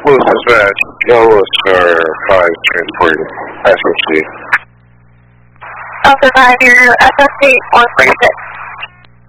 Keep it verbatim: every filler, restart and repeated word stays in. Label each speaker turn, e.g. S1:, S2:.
S1: Lewis Dispatch, Yellow Star five transporting S S C.
S2: Delta five, your S S C one forty-six.